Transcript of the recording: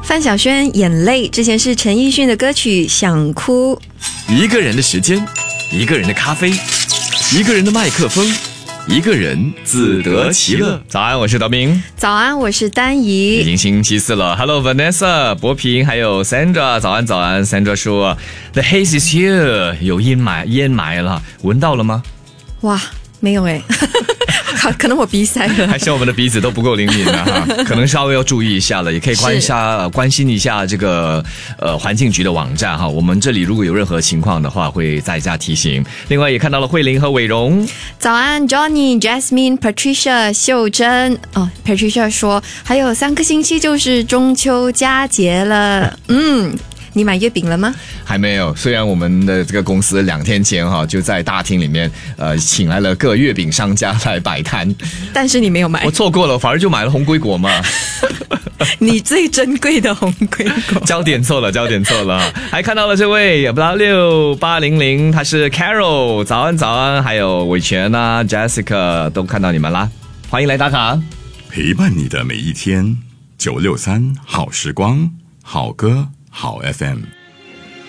范晓萱眼泪之前是陈奕迅的歌曲想哭。 一个人的时间，一个人的咖啡，一个人的麦克风，一个人自得其乐。早安，我是德明。 早安，我是丹已怡。 经星期四了 ，Hello Vanessa、博平还有 Sandra， 早安早安。Sandra 说 The haze is here， 有烟霾了，闻到了吗？ 哇，没有哎，可能我鼻塞了。 还是我们的鼻子都不够灵敏啊，可能稍微要注意一下了，也可以关心一下这个环境局的网站哈。我们这里如果有任何情况的话，会再加提醒。另外也看到了慧玲和伟荣。 早安 ，Johnny、Jasmine、Patricia、秀珍。Patricia 说还有3个星期就是中秋佳节了。你买月饼了吗？ 还没有，虽然我们的这个公司2天前就在大厅里面请来了各月饼商家来摆摊，但是你没有买。 我错过了，反而就买了红龟果嘛。 你最珍贵的红龟果。 焦点错了。还看到了这位6800，他是 Carol， 早安，还有伟全啊 Jessica 都看到你们啦，欢迎来打卡， 陪伴你的每一天。963好时光，好歌好 FM。